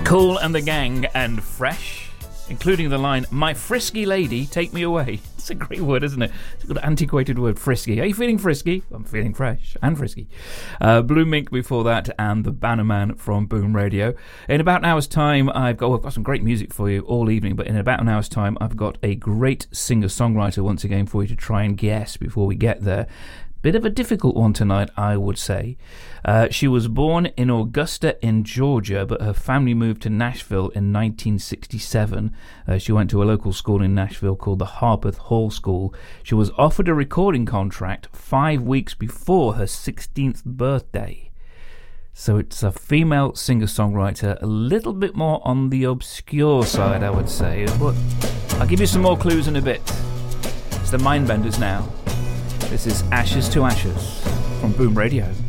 Kool and the Gang and Fresh, including the line, "My frisky lady, take me away." It's a great word, isn't it? It's a good antiquated word, frisky. Are you feeling frisky? I'm feeling fresh and frisky. Blue Mink before that, and the Bannerman from Boom Radio. In about an hour's time, I've got some great music for you all evening, but in about an hour's time, I've got a great singer-songwriter once again for you to try and guess before we get there. Bit of a difficult one tonight, I would say. She was born in Augusta in Georgia, but her family moved to Nashville in 1967. She went to a local school in Nashville called the Harpeth Hall School. She was offered a recording contract 5 weeks before her 16th birthday. So it's a female singer-songwriter, a little bit more on the obscure side, I would say. But I'll give you some more clues in a bit. It's the Mindbenders now. This is Ashes to Ashes from Boom Radio.